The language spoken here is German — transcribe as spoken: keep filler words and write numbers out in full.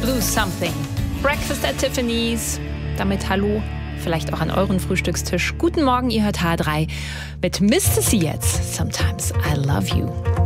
Lose Something. Breakfast at Tiffany's. Damit hallo, vielleicht auch an euren Frühstückstisch. Guten Morgen, ihr hört H drei mit Mister C jetzt. Sometimes I love you.